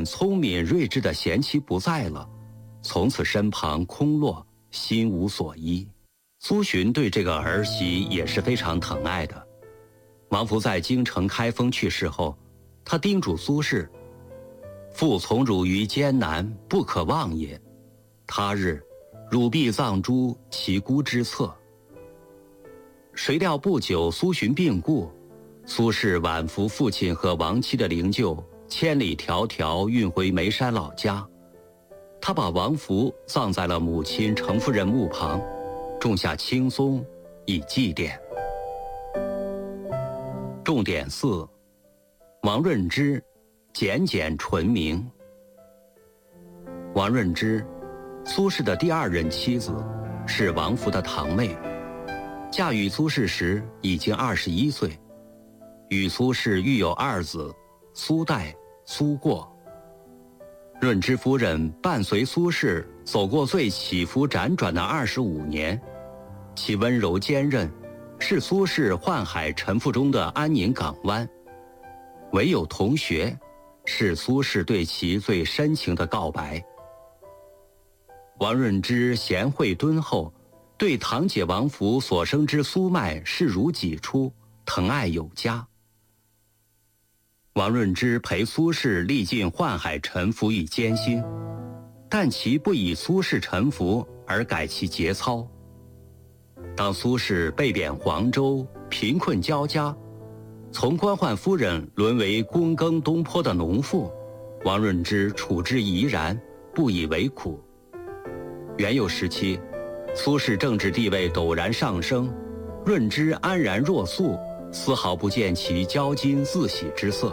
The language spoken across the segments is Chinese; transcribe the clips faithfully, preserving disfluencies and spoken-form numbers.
聪明睿智的贤妻不在了，从此身旁空落，心无所依。苏洵对这个儿媳也是非常疼爱的。王弗在京城开封去世后，他叮嘱苏轼：父从汝于艰难，不可忘也。他日汝必葬诸其姑之侧。谁料不久苏洵病故，苏轼挽扶父亲和亡妻的灵柩，千里迢迢运回眉山老家。他把王弗葬在了母亲程夫人墓旁，种下青松以祭奠。重点四：王润之，简简纯明。王润之，苏轼的第二任妻子，是王弗的堂妹，嫁与苏轼时已经二十一岁，与苏轼育有二子，苏代、苏过。润之夫人伴随苏轼走过最起伏辗转的二十五年，其温柔坚韧，是苏轼宦海沉浮中的安宁港湾。唯有同学，是苏轼对其最深情的告白。王润之贤惠敦厚，对堂姐王弗所生之苏迈视如己出，疼爱有加。王润之陪苏轼历尽宦海沉浮与艰辛，但其不以苏轼沉浮而改其节操。当苏轼被贬黄州，贫困交加，从官宦夫人沦为躬耕东坡的农妇，王润之处之怡然，不以为苦。元佑时期，苏轼政治地位陡然上升，润之安然若素，丝毫不见其骄矜自喜之色。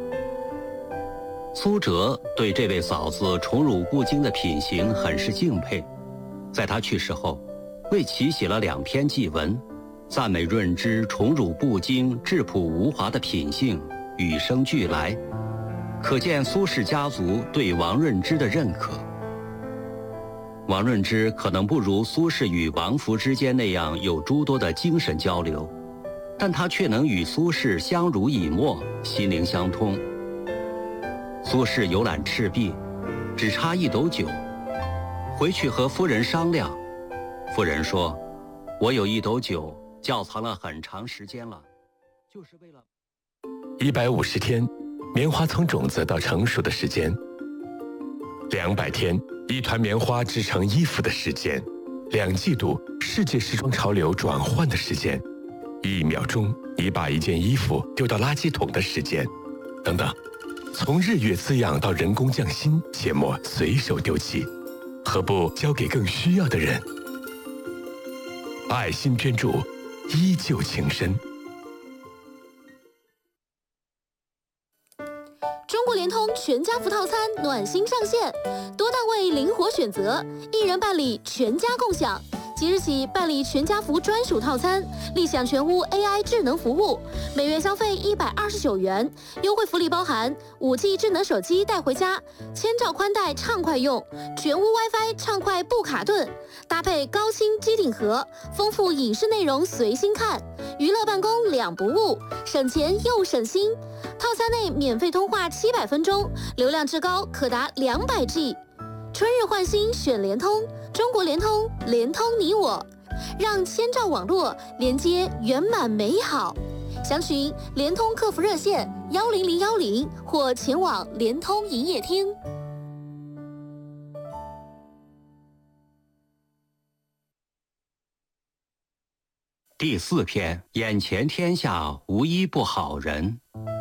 苏辙对这位嫂子宠辱不惊的品行很是敬佩，在他去世后，为其写了两篇祭文，赞美润之宠辱不惊、质朴无华的品性，与生俱来，可见苏氏家族对王润之的认可。王润之可能不如苏轼与王弗之间那样有诸多的精神交流，但他却能与苏轼相濡以沫，心灵相通。苏轼游览赤壁，只差一斗酒，回去和夫人商量。夫人说：“我有一斗酒，窖藏了很长时间了，就是为了…… 一百五十天，棉花从种子到成熟的时间；两百天，一团棉花织成衣服的时间；两季度，世界时装潮流转换的时间；一秒钟，你把一件衣服丢到垃圾桶的时间，等等。”从日月滋养到人工匠心，切莫随手丢弃，何不交给更需要的人？爱心捐助，依旧情深。 中国联通全家福套餐暖心上线，多档位灵活选择，一人办理全家共享。即日起办理全家福专属套餐，立享全屋 A I 智能服务，每月消费一百二十九元，优惠福利包含五 G 智能手机带回家，千兆宽带畅快用，全屋 WiFi 畅快不卡顿，搭配高清机顶盒，丰富影视内容随心看，娱乐办公两不误，省钱又省心。套餐内免费通话七百分钟，流量至高可达两百 G。春日换新选联通，中国联通，联通你我，让千兆网络连接圆满美好。详询联通客服热线幺零零幺零或前往联通营业厅。 第四篇，眼前天下无一不好人。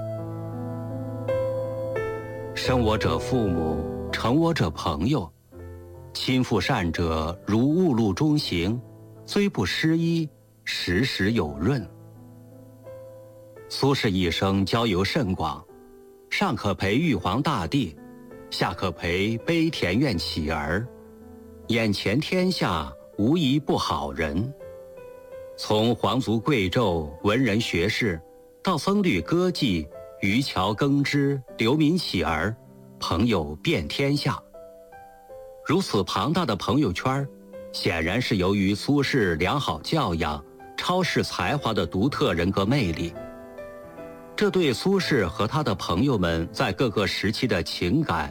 生我者父母，成我者朋友，亲附善者如雾露中行，虽不施衣，时时有润。苏轼一生交游甚广，上可陪玉皇大帝，下可陪卑田院乞儿，眼前天下无一不好人。从皇族贵胄、文人学士，到僧侣歌妓、渔樵耕织、流民乞儿，朋友遍天下。如此庞大的朋友圈，显然是由于苏轼良好教养、超世才华的独特人格魅力。这对苏轼和他的朋友们在各个时期的情感